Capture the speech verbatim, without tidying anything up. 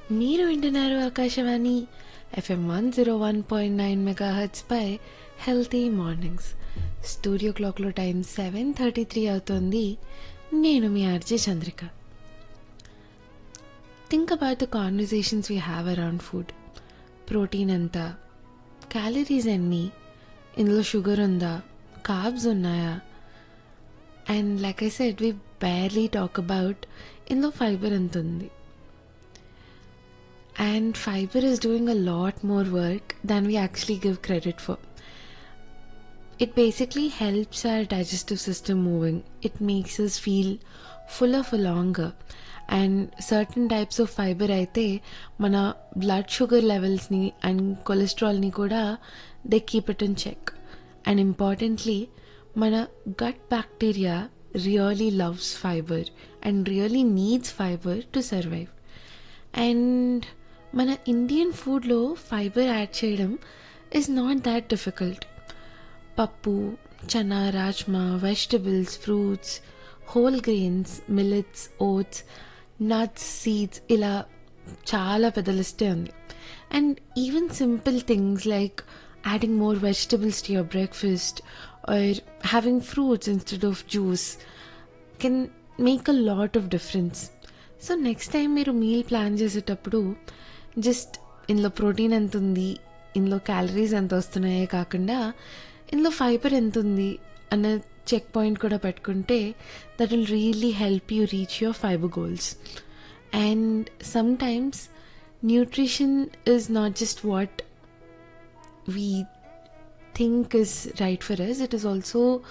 మీరు వింటున్నారు Akashvani FM one zero one point nine mega hertz పై healthy mornings. Studio క్లాక్లో time seven thirty three అవుతుంది. నేను మీ RJ Chandrika. Think about the conversations we have around food. Protein ఎంత, calories ఎన్ని, ఇందులో sugar ఉందా, కార్బ్స్ ఉన్నాయా, and like I said we barely talk about ఇందులో fibre ఎంత ఉంది. And fiber is doing a lot more work than we actually give credit for. It basically helps our digestive system moving. It makes us feel fuller for longer. And certain types of fiber aithe mana blood sugar levels ni and cholesterol ni kuda they keep it in check. And importantly, mana gut bacteria really loves fiber and really needs fiber to survive. And మన Indian ఫుడ్లో fibre add చేయడం is not that difficult. పప్పు, chana, rajma, vegetables, fruits, whole grains, millets, oats, nuts, seeds, ఇలా చాలా పెద్ద లిస్టే ఉంది. And even simple things like adding more vegetables to your breakfast are having fruits instead of juice can make a lot of difference. So next time మీరు meal plan చేసేటప్పుడు just ఇందులో protein ఎంత ఉంది, ఇందులో క్యాలరీస్ ఎంత వస్తున్నాయే కాకుండా ఇందులో fibre ఎంత ఉంది అన్న చెక్ పాయింట్ కూడా పెట్టుకుంటే that will really help you reach your fibre goals. And sometimes nutrition is not just what we think is right for us, it is also